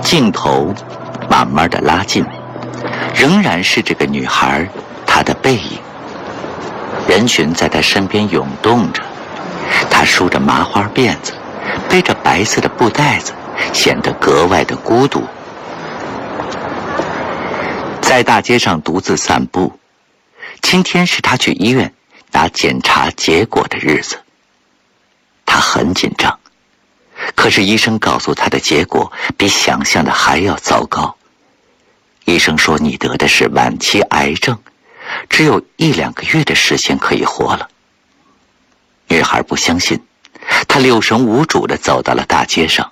镜头慢慢的拉近，仍然是这个女孩她的背影。人群在她身边涌动着，她梳着麻花辫子，背着白色的布袋子，显得格外的孤独。在大街上独自散步，今天是她去医院拿检查结果的日子。她很紧张，可是医生告诉她的结果比想象的还要糟糕。医生说你得的是晚期癌症，只有1-2个月的时间可以活了。女孩不相信，她六神无主地走到了大街上，